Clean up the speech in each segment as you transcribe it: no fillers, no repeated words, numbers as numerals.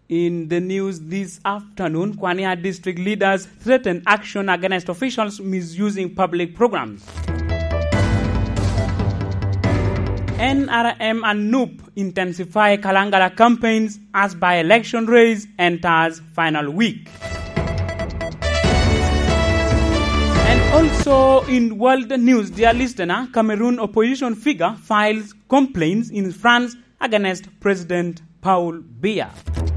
In the news this afternoon, Kwaniya district leaders threaten action against officials misusing public programs. NRM and NUP intensify Kalangala campaigns as by-election race enters final week. And also in world news, dear listener, Cameroon opposition figure files complaints in France against President Paul Biya.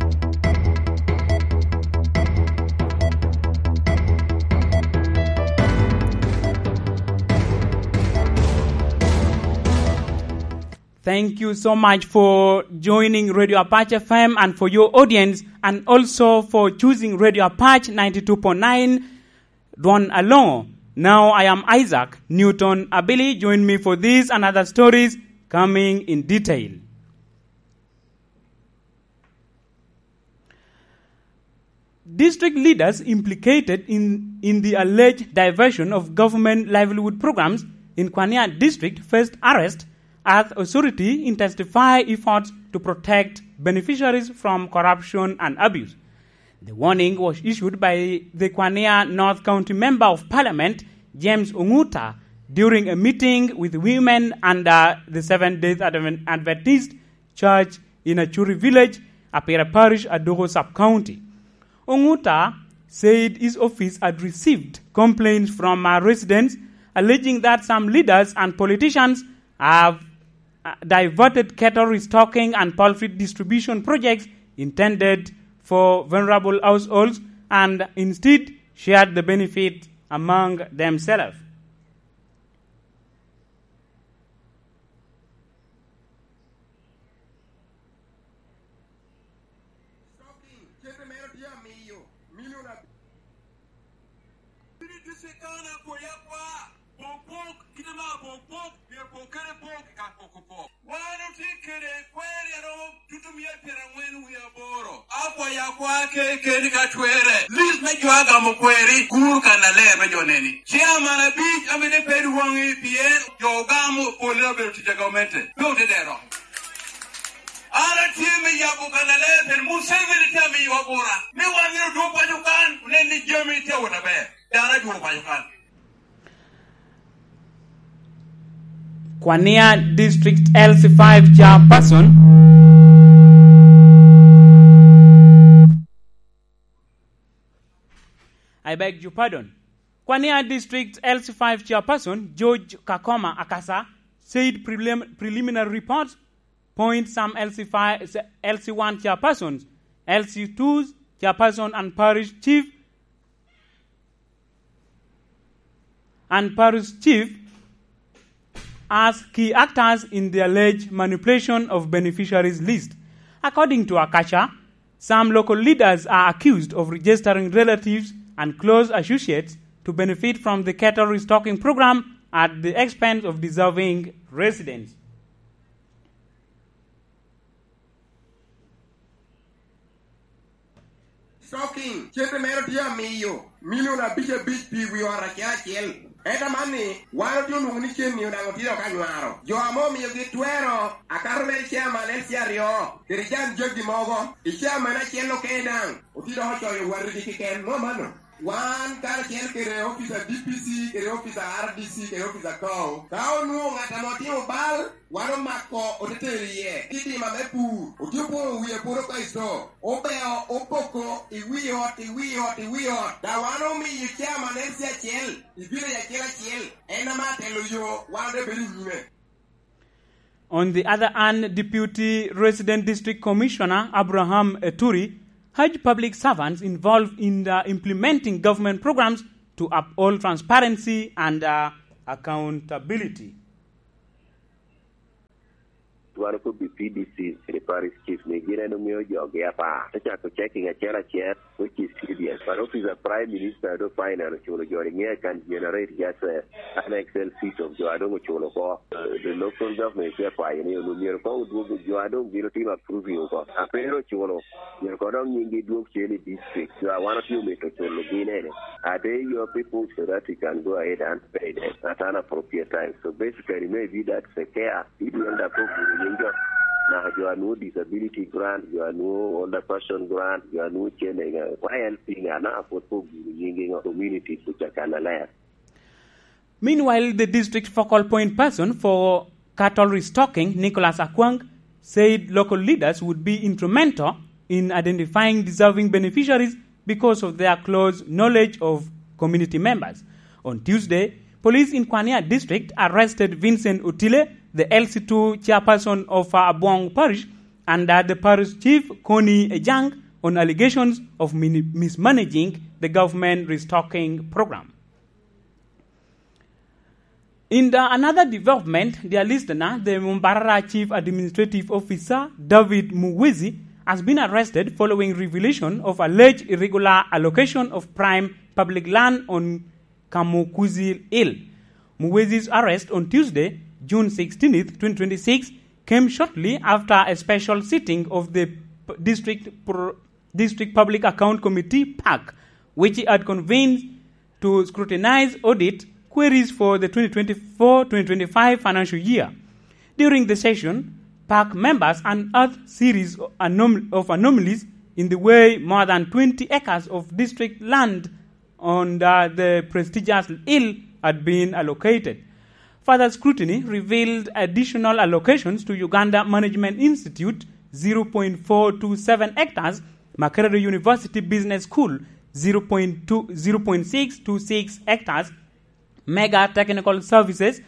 Thank you so much for joining Radio Apache FM and for your audience, and also for choosing Radio Apache 92.9 Don Along. Now I am Isaac Newton Abili. Join me for these and other stories coming in detail. District leaders implicated in the alleged diversion of government livelihood programs in Kwaniya district first arrest as authority intensify efforts to protect beneficiaries from corruption and abuse. The warning was issued by the Kwaniya North County Member of Parliament, James Onguta, during a meeting with women under the Seventh-day Adventist Church in Achuri Village, Apera Parish, Adogo Sub-County. Onguta said his office had received complaints from residents alleging that some leaders and politicians have diverted cattle restocking and poultry distribution projects intended for vulnerable households and instead shared the benefit among themselves. Kwaniya District LC5 Chairperson I beg your pardon. Kwaniya District LC5 Chairperson George Kakoma Akasa said preliminary reports point some LC1 chairpersons, LC2's chairperson and parish chief as key actors in the alleged manipulation of beneficiaries list. According to Akasha, some local leaders are accused of registering relatives and close associates to benefit from the cattle restocking program at the expense of deserving residents. Stocking, chete mero tia miyo, na biche bich pi wiwara chiel. Eta mani, wano tiu nunguni chen miyo nango tiro kanyuaro. Jo amo miyo gituero, akaro meri chema nel siario, kirijan jogi mogo, ichema na chielo kedang, utiro hocho yu waridi kiken, mo mano. Wan kar chiel kere officer DPC, kere officer RDC, kere officer Kong. Kao nuo ngata motio bal, wano mako oteteriye. Kiti mamepu, utupo uye puro kwa iso. Obeo, opoko, iwiot. Da wano mi yukia manesi ya chiel, ibile ya chiela chiel. Ena matelo yo, wano beli nime. On the other hand, Deputy Resident District Commissioner Abraham Eturi urged public servants involved in implementing government programs to uphold transparency and accountability. One could be PDC, the parish chief, Nigeria, no mere Geapa. Such as checking a chair, which is serious. But if the prime minister of finance, Cholo can generate just an Excel sheet of Joadong Cholo. The local government, pioneer, Lumiro, do Joadong, the team approving of a pair of Cholo. You're going to do Chili district. You are one of you, Mr. Cholo. Are they your people so that you can go ahead and pay them at an appropriate time? So basically, maybe that's a care. If you end up Now you are no disability grant, you are no older person grant, you are no changing. Why helping na for communities which are kind. Meanwhile, the district focal point person for cattle restocking, Nicholas Akwang, said local leaders would be instrumental in identifying deserving beneficiaries because of their close knowledge of community members. On Tuesday, police in Kwaniar district arrested Vincent Utile, the LC2 chairperson of Abuang Parish, and the parish chief, Koni Ejang, on allegations of mismanaging the government restocking program. In another development, dear listener, the Mbarara Chief Administrative Officer, David Muwezi, has been arrested following revelation of alleged irregular allocation of prime public land on Kamukuzi Hill. Muwezi's arrest on Tuesday, June 16, 2026, came shortly after a special sitting of the District Public Account Committee, PAC, which had convened to scrutinize audit queries for the 2024-2025 financial year. During the session, PAC members unearthed series of anomalies in the way more than 20 acres of district land on the prestigious hill had been allocated. Further scrutiny revealed additional allocations to Uganda Management Institute, 0.427 hectares, Makerere University Business School, 0.626 hectares, Mega Technical Services,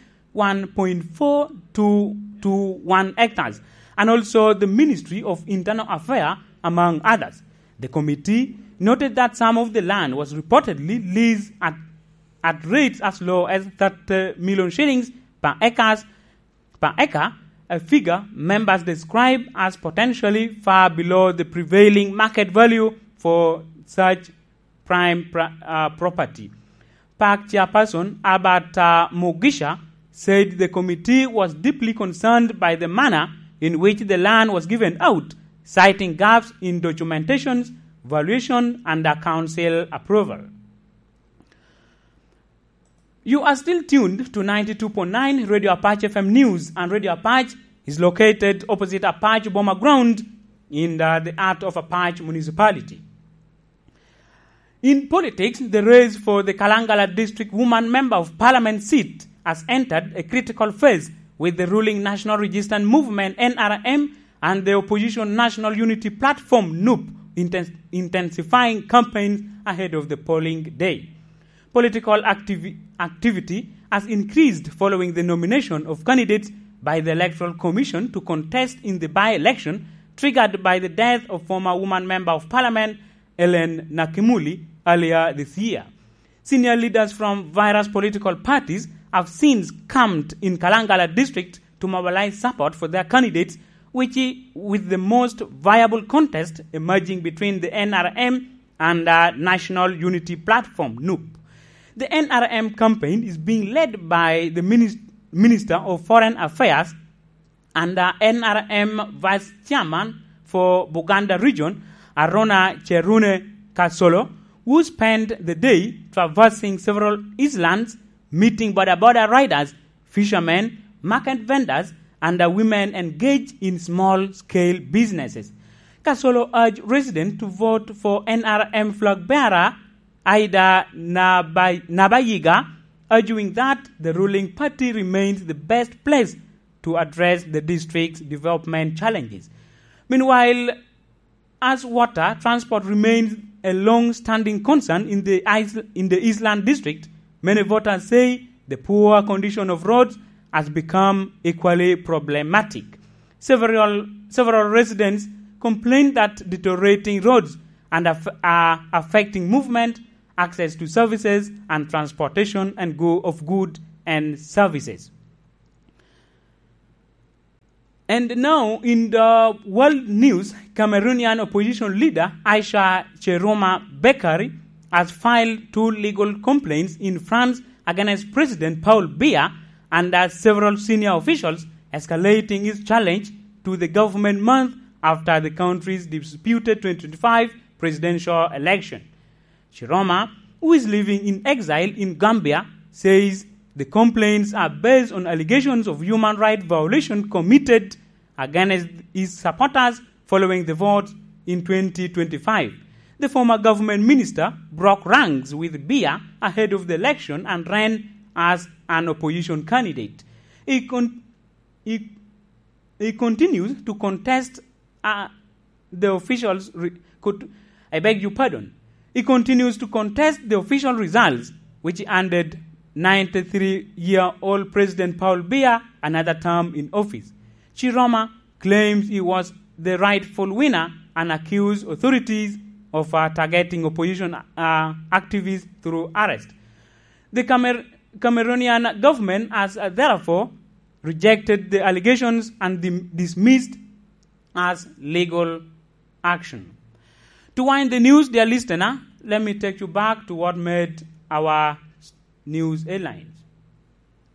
1.4221 hectares, and also the Ministry of Internal Affairs, among others. The committee noted that some of the land was reportedly leased at rates as low as 30 million shillings per acre, a figure members describe as potentially far below the prevailing market value for such prime property. PAC chairperson Albert Mugisha said the committee was deeply concerned by the manner in which the land was given out, citing gaps in documentations, valuation, and council approval. You are still tuned to 92.9 Radio Apache FM News, and Radio Apache is located opposite Apache Bomber Ground in the heart of Apache municipality. In politics, the race for the Kalangala District Woman Member of Parliament seat has entered a critical phase, with the ruling National Resistance Movement NRM and the opposition National Unity Platform NUP intensifying campaigns ahead of the polling day. Political activity has increased following the nomination of candidates by the Electoral Commission to contest in the by-election triggered by the death of former woman Member of Parliament Ellen Nakimuli earlier this year. Senior leaders from various political parties have since camped in Kalangala district to mobilize support for their candidates, with the most viable contest emerging between the NRM and National Unity Platform, NUP. The NRM campaign is being led by the Minister of Foreign Affairs and NRM Vice Chairman for Buganda region, Arona Cherune Kasolo, who spent the day traversing several islands, meeting border riders, fishermen, market vendors, and women engaged in small-scale businesses. Kasolo urged residents to vote for NRM flag bearer Aida Nabayiga, arguing that the ruling party remains the best place to address the district's development challenges. Meanwhile, as water transport remains a long-standing concern in the Eastland district, many voters say the poor condition of roads has become equally problematic. Several residents complain that deteriorating roads are affecting movement, access to services, and transportation of goods and services. And now, in the world news, Cameroonian opposition leader Aisha Cheroma Bekari has filed 2 legal complaints in France against President Paul Biya and several senior officials, escalating his challenge to the government month after the country's disputed 2025 presidential election. Cheroma, who is living in exile in Gambia, says the complaints are based on allegations of human rights violations committed against his supporters following the vote in 2025. The former government minister broke ranks with Biya ahead of the election and ran as an opposition candidate. He continues to contest the officials. He continues to contest the official results, which ended 93-year-old President Paul Biya another term in office. Chiroma claims he was the rightful winner and accused authorities of targeting opposition activists through arrest. The Cameroonian government has therefore rejected the allegations and dismissed as legal action. To wind the news, dear listener, let me take you back to what made our news headlines.